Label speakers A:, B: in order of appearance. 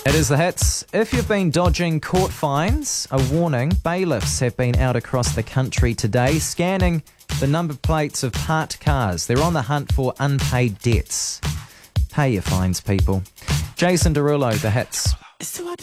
A: It is the hits. If you've been dodging court fines, a warning. Bailiffs have been out across the country today scanning the number plates of parked cars. They're on the hunt for unpaid debts. Pay your fines, people. Jason Derulo, the hits.